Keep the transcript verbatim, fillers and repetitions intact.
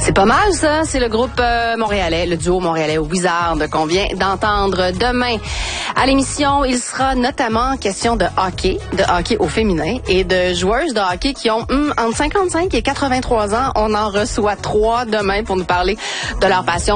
C'est pas mal, ça. C'est le groupe euh, montréalais, le duo montréalais Wizard qu'on vient d'entendre. Demain, à l'émission, il sera notamment question de hockey, de hockey au féminin et de joueuses de hockey qui ont hum, entre cinquante-cinq et quatre-vingt-trois ans. On en reçoit trois demain pour nous parler de leur passion